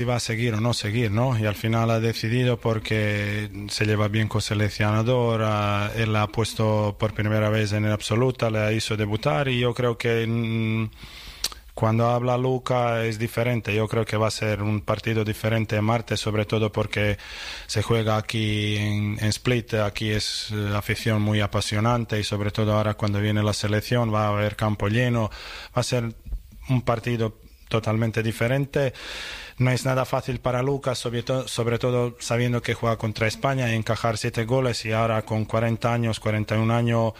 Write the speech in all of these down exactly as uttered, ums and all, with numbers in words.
si va a seguir o no seguir, ¿no? Y al final ha decidido porque se lleva bien con el seleccionador, uh, él la ha puesto por primera vez en el absoluta, le hizo debutar y yo creo que mm, cuando habla Luca es diferente. Yo creo que va a ser un partido diferente el martes, sobre todo porque se juega aquí en, en Split, aquí es uh, afición muy apasionante y sobre todo ahora cuando viene la selección va a haber campo lleno, va a ser un partido totalmente diferente. No es nada fácil para Lucas, sobre, to- sobre todo sabiendo que juega contra España y encajar siete goles y ahora con cuarenta años, cuarenta y un años,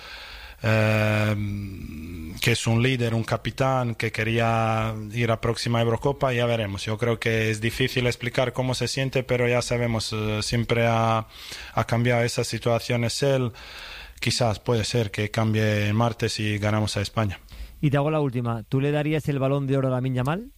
eh, que es un líder, un capitán que quería ir a próxima Eurocopa, ya veremos. Yo creo que es difícil explicar cómo se siente, pero ya sabemos, eh, siempre ha, ha cambiado esas situaciones él. Quizás puede ser que cambie el martes y ganamos a España. Y te hago la última, ¿tú le darías el Balón de Oro a Lamine Yamal?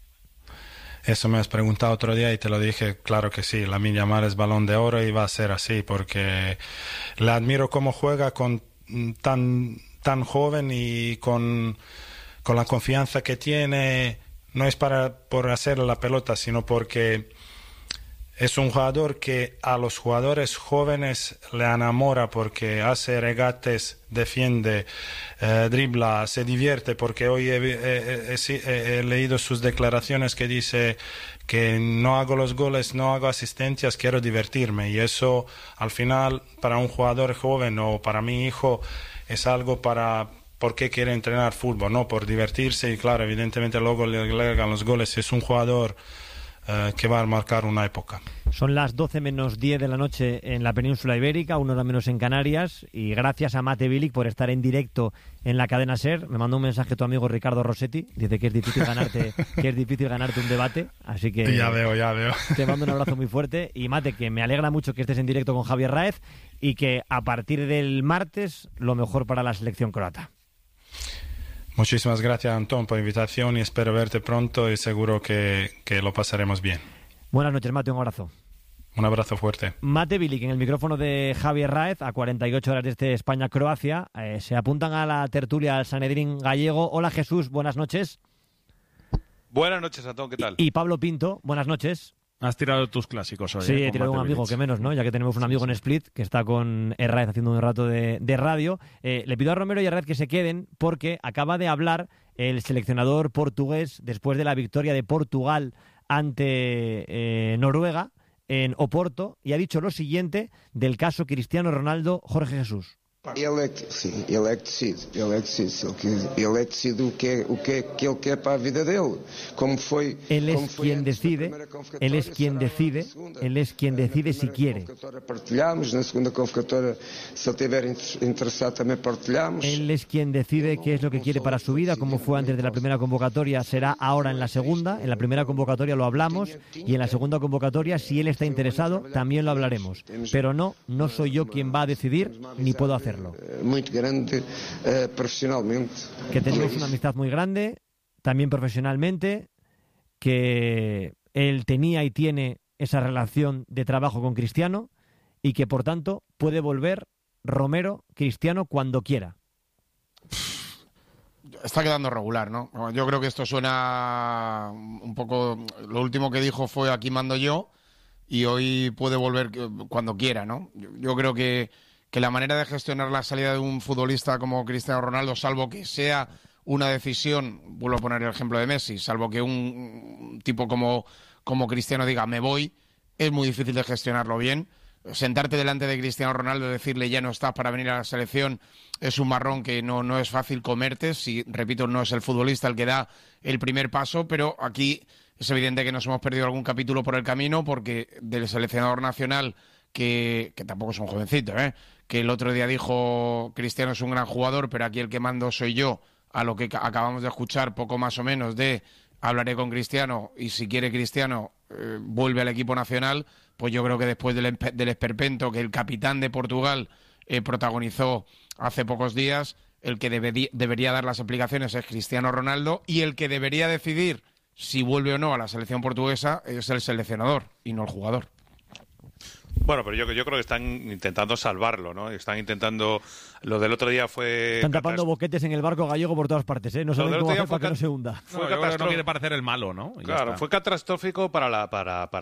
Eso me has preguntado otro día y te lo dije, claro que sí, Lamine Yamal es Balón de Oro y va a ser así, porque le admiro cómo juega con tan, tan joven y con, con la confianza que tiene, no es para por hacer la pelota, sino porque es un jugador que a los jugadores jóvenes le enamora porque hace regates, defiende, eh, dribla, se divierte, porque hoy he, he, he, he leído sus declaraciones que dice que no hago los goles, no hago asistencias, quiero divertirme, y eso al final para un jugador joven o para mi hijo es algo para por qué quiere entrenar fútbol, no por divertirse, y claro, evidentemente luego le agregan los goles. Es un jugador Uh, que va a marcar una época. Son las doce menos diez de la noche en la península ibérica, una hora menos en Canarias, y gracias a Mate Bilic por estar en directo en la cadena SER. Me mandó un mensaje tu amigo Ricardo Rossetti, dice que es difícil ganarte que es difícil ganarte un debate, así que ya veo, ya veo. Te mando un abrazo muy fuerte, y Mate, que me alegra mucho que estés en directo con Javier Raez y que a partir del martes lo mejor para la selección croata. Muchísimas gracias, Antón, por la invitación y espero verte pronto y seguro que, que lo pasaremos bien. Buenas noches, Mate, un abrazo. Un abrazo fuerte. Mate Bilic en el micrófono de Javier Raez a cuarenta y ocho horas de este España-Croacia. Eh, se apuntan a la tertulia al Sanedrín gallego. Hola, Jesús, buenas noches. Buenas noches, Antón, ¿qué tal? Y, y Pablo Pinto, buenas noches. Has tirado tus clásicos hoy. Sí, eh, he tirado un amigo que menos, ¿no? Ya que tenemos un amigo en Split que está con Herráez haciendo un rato de, de radio. Eh, le pido a Romero y a Herráez que se queden porque acaba de hablar el seleccionador portugués después de la victoria de Portugal ante eh, Noruega en Oporto, y ha dicho lo siguiente del caso Cristiano Ronaldo. Jorge Jesús. Ele é que, sim, ele é que decide, ele é que decide, ele é que decide o que é, o que é que ele quer para a vida dele, como foi, él es como foi quien decide, él es quien decide, él es quien decide si quiere. Partilhamos, na segunda convocatória, se ele estiver interesado também partilhamos. Él es quien decide qué es lo que quiere para su vida, como fue antes de la primera convocatoria, será ahora en la segunda. En la primera convocatoria lo hablamos y en la segunda convocatoria, si él está interesado, también lo hablaremos. Pero no, no soy yo quien va a decidir, ni puedo hacerlo. Muy grande, uh, profesionalmente. Que tenemos una amistad muy grande, también profesionalmente, que él tenía y tiene esa relación de trabajo con Cristiano y que por tanto puede volver Romero Cristiano cuando quiera. Está quedando regular, ¿no? Yo creo que esto suena un poco... Lo último que dijo fue aquí mando yo y hoy puede volver cuando quiera, ¿no? Yo, yo creo que que la manera de gestionar la salida de un futbolista como Cristiano Ronaldo, salvo que sea una decisión, vuelvo a poner el ejemplo de Messi, salvo que un tipo como, como Cristiano diga me voy, es muy difícil de gestionarlo bien. Sentarte delante de Cristiano Ronaldo y decirle ya no estás para venir a la selección es un marrón que no, no es fácil comerte. Si, repito, no es el futbolista el que da el primer paso, pero aquí es evidente que nos hemos perdido algún capítulo por el camino porque del seleccionador nacional, que, que tampoco es un jovencito, ¿eh? que el otro día dijo Cristiano es un gran jugador, pero aquí el que mando soy yo, a lo que acabamos de escuchar poco más o menos de hablaré con Cristiano y si quiere Cristiano eh, vuelve al equipo nacional, pues yo creo que después del, del esperpento que el capitán de Portugal eh, protagonizó hace pocos días, el que debe, debería dar las explicaciones es Cristiano Ronaldo y el que debería decidir si vuelve o no a la selección portuguesa es el seleccionador y no el jugador. Bueno, pero yo, yo creo que están intentando salvarlo, ¿no? Están intentando... Lo del otro día fue... Están tapando boquetes en el barco gallego por todas partes, ¿eh? No saben cómo hacer para que no se hunda. Fue No, yo creo que no catastro- quiere parecer el malo, ¿no? Y ya Claro, está. fue catastrófico para la, para, para